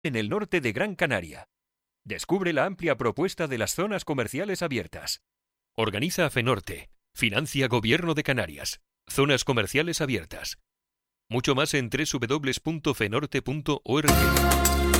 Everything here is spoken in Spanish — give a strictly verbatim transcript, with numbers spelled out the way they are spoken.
en el norte de Gran Canaria. Descubre la amplia propuesta de las zonas comerciales abiertas. Organiza FENORTE. Financia Gobierno de Canarias. Zonas comerciales abiertas. Mucho más en doble u doble u doble u punto fenorte punto org.